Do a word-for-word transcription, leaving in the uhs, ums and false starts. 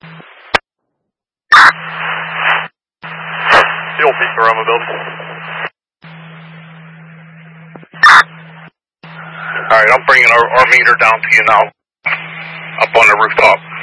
Fuel peak around the building. Alright, I'm bringing our, our meter down to you now. Up on the rooftop.